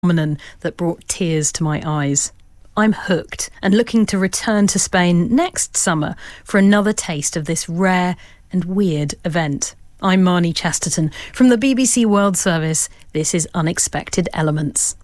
phenomenon that brought tears to my eyes. I'm hooked and looking to return to Spain next summer for another taste of this rare and weird event. I'm Marnie Chesterton from the BBC World Service. This is Unexpected Elements.